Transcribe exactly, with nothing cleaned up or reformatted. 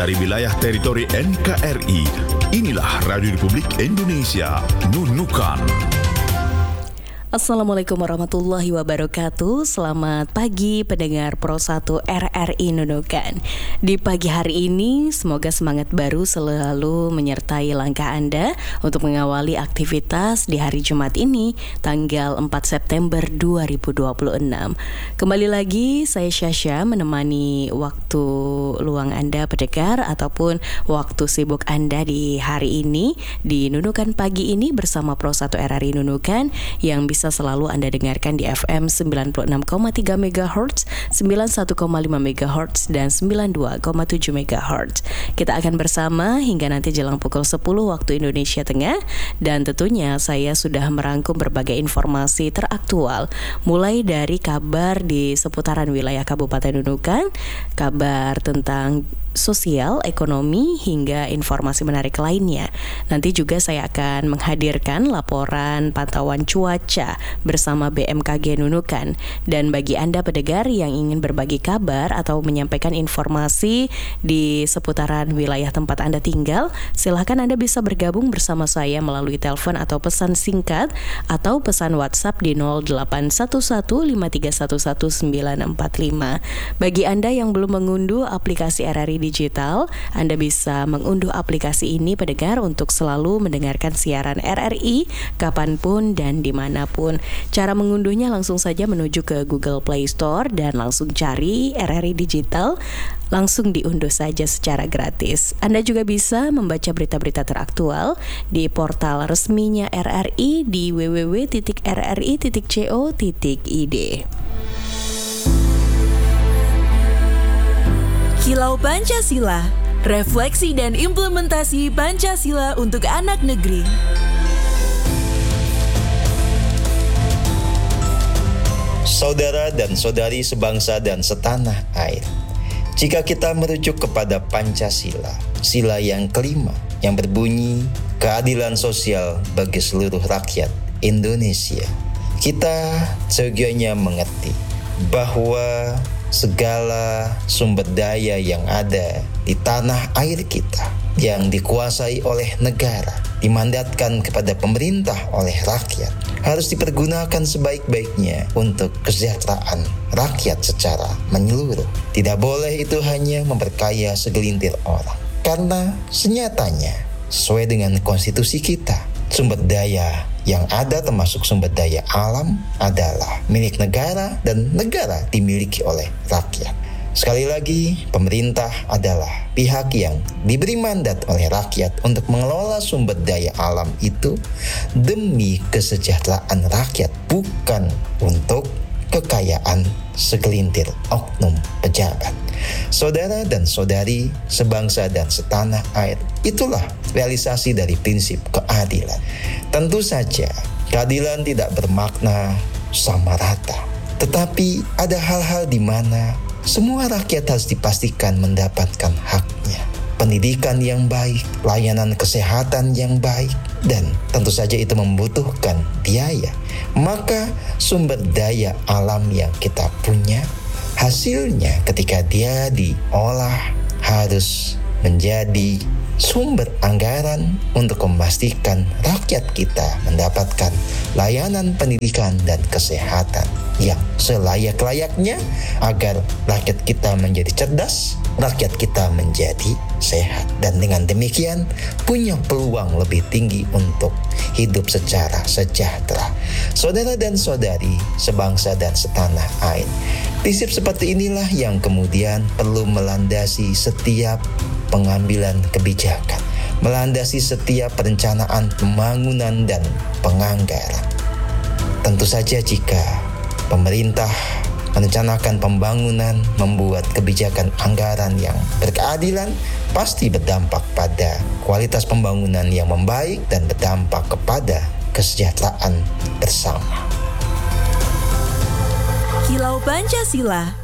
dari wilayah teritori N K R I. Inilah Radio Republik Indonesia, Nunukan. Assalamualaikum warahmatullahi wabarakatuh. Selamat pagi pendengar Pro satu R R I Nunukan. Di pagi hari ini semoga semangat baru selalu menyertai langkah Anda untuk mengawali aktivitas di hari Jumat ini tanggal empat September dua ribu dua puluh enam. Kembali lagi saya Syasha menemani waktu luang Anda pendengar ataupun waktu sibuk Anda di hari ini di Nunukan pagi ini bersama Pro satu R R I Nunukan yang bisa selalu Anda dengarkan di F M sembilan puluh enam koma tiga megahertz, sembilan puluh satu koma lima megahertz, dan sembilan puluh dua koma tujuh megahertz. Kita akan bersama hingga nanti jelang pukul sepuluh waktu Indonesia Tengah, dan tentunya saya sudah merangkum berbagai informasi teraktual, mulai dari kabar di seputaran wilayah Kabupaten Nunukan, kabar tentang sosial, ekonomi, hingga informasi menarik lainnya. Nanti juga saya akan menghadirkan laporan pantauan cuaca bersama B M K G Nunukan. Dan bagi Anda pendengar yang ingin berbagi kabar atau menyampaikan informasi di seputaran wilayah tempat Anda tinggal, silahkan Anda bisa bergabung bersama saya melalui telepon atau pesan singkat atau pesan WhatsApp di nol delapan satu satu lima tiga satu satu sembilan empat lima. Bagi Anda yang belum mengunduh aplikasi R R I Digital, Anda bisa mengunduh aplikasi ini pendengar untuk selalu mendengarkan siaran R R I kapanpun dan dimanapun. Cara mengunduhnya langsung saja menuju ke Google Play Store dan langsung cari R R I Digital, langsung diunduh saja secara gratis. Anda juga bisa membaca berita-berita teraktual di portal resminya R R I di w w w titik r r i titik co titik i d. Kilau Pancasila, refleksi dan implementasi Pancasila untuk anak negeri. Saudara dan saudari sebangsa dan setanah air, jika kita merujuk kepada Pancasila, sila yang kelima yang berbunyi keadilan sosial bagi seluruh rakyat Indonesia, kita seyogyanya mengerti bahwa segala sumber daya yang ada di tanah air kita yang dikuasai oleh negara, dimandatkan kepada pemerintah oleh rakyat, harus dipergunakan sebaik-baiknya untuk kesejahteraan rakyat secara menyeluruh. Tidak boleh itu hanya memperkaya segelintir orang, karena senyatanya sesuai dengan konstitusi kita, sumber daya yang ada termasuk sumber daya alam adalah milik negara dan negara dimiliki oleh rakyat. Sekali lagi, pemerintah adalah pihak yang diberi mandat oleh rakyat untuk mengelola sumber daya alam itu demi kesejahteraan rakyat, bukan untuk kekayaan segelintir oknum pejabat. Saudara dan saudari sebangsa dan setanah air, itulah realisasi dari prinsip keadilan. Tentu saja keadilan tidak bermakna sama rata, tetapi ada hal-hal di mana semua rakyat harus dipastikan mendapatkan haknya. Pendidikan yang baik, layanan kesehatan yang baik, dan tentu saja itu membutuhkan biaya. Maka sumber daya alam yang kita punya, hasilnya ketika dia diolah harus menjadi sumber anggaran untuk memastikan rakyat kita mendapatkan layanan pendidikan dan kesehatan yang selayak-layaknya agar rakyat kita menjadi cerdas, rakyat kita menjadi sehat, dan dengan demikian punya peluang lebih tinggi untuk hidup secara sejahtera. Saudara dan saudari sebangsa dan setanah air, prinsip seperti inilah yang kemudian perlu melandasi setiap pengambilan kebijakan, melandasi setiap perencanaan pembangunan dan penganggaran. Tentu saja jika pemerintah merencanakan pembangunan, membuat kebijakan anggaran yang berkeadilan, pasti berdampak pada kualitas pembangunan yang membaik dan berdampak kepada kesejahteraan bersama. Kilau Pancasila,